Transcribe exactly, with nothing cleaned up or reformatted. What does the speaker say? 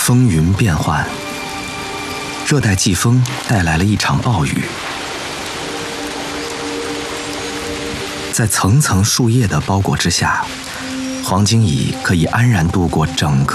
风云变幻，热带季风带来了一场暴雨。在层层树叶的包裹之下，黄金蚁可以安然度过整个